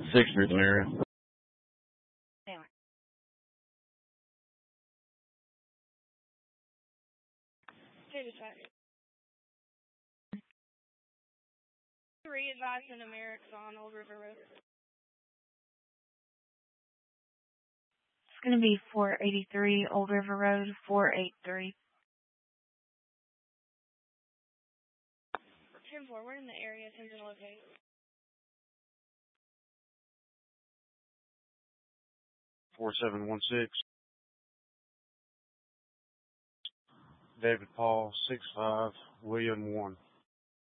6th Street area. Damn it. Hey, dispatch. Re-advise in Americ's on Old River Road. It's going to be 483 Old River Road, 483. 10-4, we're in the area, 10 to locate. Four 716. David Paul 65 William 1.